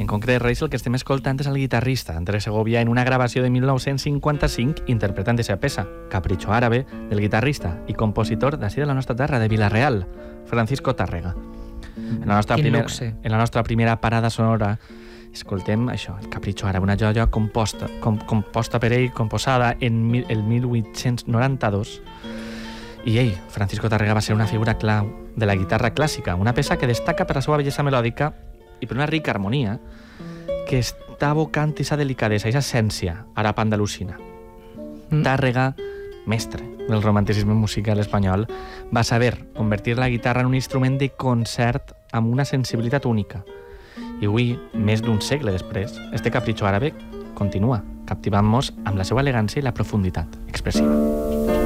concret, Reis, el que estem escoltant és el guitarrista Andrés Segovia en una gravació de 1955 interpretant aquesta peça, Capricho Árabe, del guitarrista i compositor d'ací de la nostra terra, de Vila-real, Francisco Tárrega. En la nostra primera parada sonora escoltem això, el Capricho Árabe, una joia composta per ell, composada en el 1892. I ell, Francisco Tárrega, va ser una figura clau de la guitarra clàssica, una peça que destaca per la seva bellesa melòdica i per una rica harmonia que està abocant aquesta delicadesa, aquesta essència àrab andalusina. Tárrega, mestre del romanticisme musical espanyol, va saber convertir la guitarra en un instrument de concert amb una sensibilitat única. I avui, més d'un segle després, este Capricho Árabe continua captivant-nos amb la seva elegància i la profunditat expressiva.